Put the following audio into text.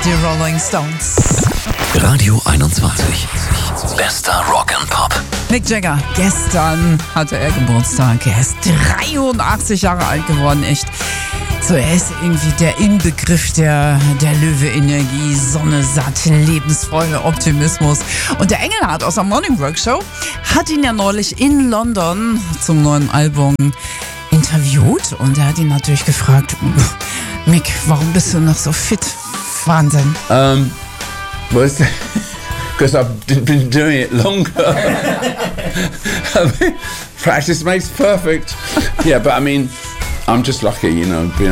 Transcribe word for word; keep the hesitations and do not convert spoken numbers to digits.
die Rolling Stones. Radio einundzwanzig. Bester Rock and Pop. Mick Jagger, gestern hatte er Geburtstag. Er ist dreiundachtzig Jahre alt geworden, echt. So, er ist irgendwie der Inbegriff der, der Löwe-Energie, Sonne satt, Lebensfreude, Optimismus. Und der Engelhardt aus der Morning Work Show hat ihn ja neulich in London zum neuen Album interviewt. Und er hat ihn natürlich gefragt, Mick, warum bist du noch so fit? Wahnsinn. Um, well, because I've been doing it longer. Practice makes perfect. Yeah, but I mean, I'm just lucky, you know, being